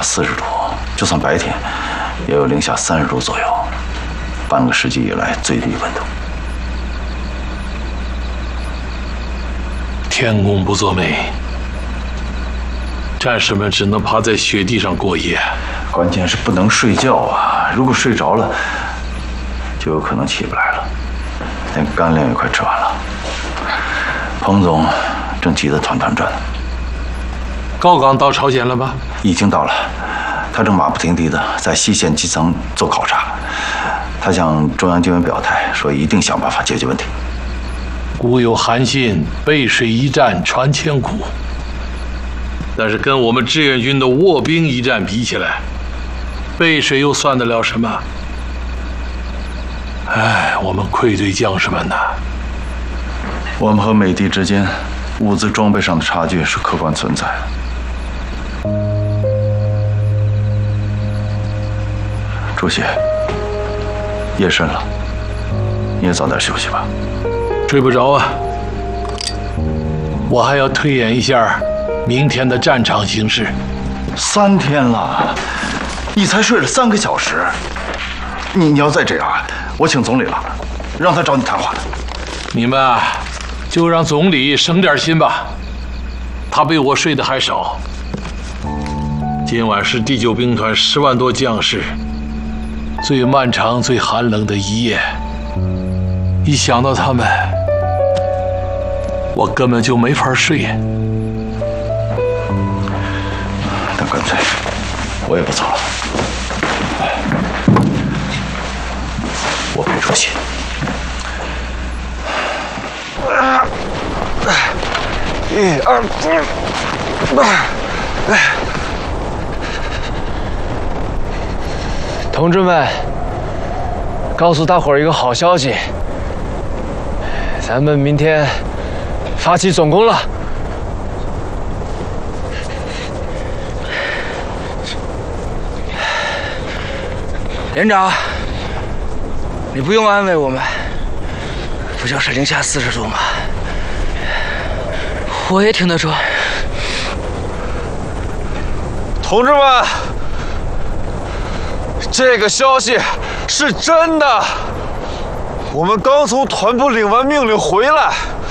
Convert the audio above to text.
40度，就算白天，也有零下30度左右，半个世纪以来最低温度。 天公不作美，战士们只能趴在雪地上过夜。 关键是不能睡觉啊！如果睡着了，就有可能起不来了。连干粮也快吃完了，彭总正急得团团转。 高岗到朝鲜了吗？ 已经到了，他正马不停蹄地在西线基层做考察。他向中央军委表态，说一定想办法解决问题。 古有韩信背水一战传千古，但是跟我们志愿军的卧兵一战比起来，背水又算得了什么？哎，我们愧对将士们呐！ 我们和美帝之间物资装备上的差距是客观存在的。主席，夜深了，你也早点休息吧。 睡不着啊！我还要推演一下明天的战场形势。 3天了，你才睡了3个小时，你要再这样，我请总理了，让他找你谈话。 你们啊，就让总理省点心吧，他比我睡得还少。今晚是第9兵团10万多将士最漫长、最寒冷的一夜，一想到他们，我根本就没法睡。 那干脆我也不走了，我陪主席。1、2、3。 同志们，告诉大伙儿一个好消息，咱们明天发起总攻了。 连长，你不用安慰我们，不就是零下40度吗？我也挺得住。 同志们，这个消息是真的，我们刚从团部领完命令回来。